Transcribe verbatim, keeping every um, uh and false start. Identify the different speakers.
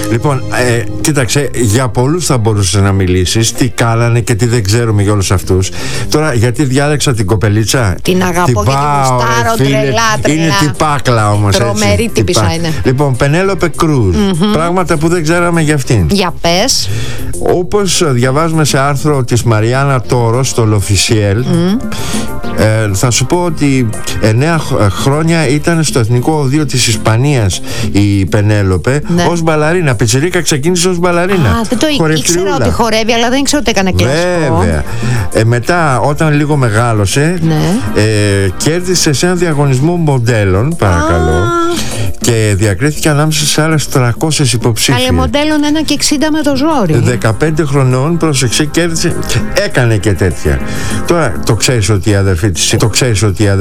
Speaker 1: Λοιπόν, ε, κοίταξε, για πολλούς θα μπορούσες να μιλήσεις. Τι κάνανε και τι δεν ξέρουμε για όλους αυτούς. Τώρα, γιατί διάλεξα την κοπελίτσα.
Speaker 2: Την αγαπώ
Speaker 1: την
Speaker 2: και την γουστάρω, τρελά, τρελά.
Speaker 1: Είναι τυπάκλα όμως.
Speaker 2: Τρομερή τύπισσα είναι.
Speaker 1: Λοιπόν, Πενέλοπε Κρούζ. Mm-hmm. Πράγματα που δεν ξέραμε για αυτήν.
Speaker 2: Για πες.
Speaker 1: Όπως διαβάζουμε σε άρθρο της Μαριάννα Τόρο στο L'Officiel, mm. ε, θα σου πω ότι εννέα χρόνια ήταν στο Εθνικό Οδείο της Ισπανίας η Πενέλοπε, ναι, ως μπαλαρίνα. Πιτσιρίκα ξεκίνησε ως μπαλαρίνα.
Speaker 2: Α, δεν το ήξερα ότι χορεύει, αλλά δεν ήξερα ότι έκανε κλασικό.
Speaker 1: Βέβαια. Ε, μετά, όταν λίγο μεγάλωσε, ναι, ε, κέρδισε σε ένα διαγωνισμό μοντέλων, παρακαλώ. Α. Και διακρίθηκε ανάμεσα σε άλλες τριακόσιες υποψήφιες. Αλλά
Speaker 2: μοντέλων ένα και εξήντα με το ζόρι.
Speaker 1: δεκαπέντε χρονών, πρόσεξε, κέρδισε. Έκανε και τέτοια. Τώρα το ξέρεις ότι η αδερφή της, το ξέρεις ότι η αδερφή